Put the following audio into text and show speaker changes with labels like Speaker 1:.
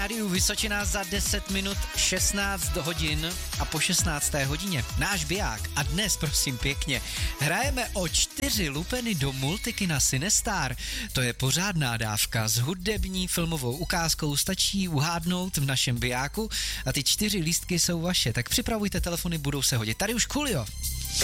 Speaker 1: Rádiu Vysočina za 10 minut 16 hodin a po 16. hodině náš biják. A dnes, prosím pěkně, hrajeme o 4 lupeny do multikina Cinestar. To je pořádná dávka s hudební filmovou ukázkou, stačí uhádnout v našem bijáku a ty 4 lístky jsou vaše. Tak připravujte telefony, budou se hodit. Tady už Coolio.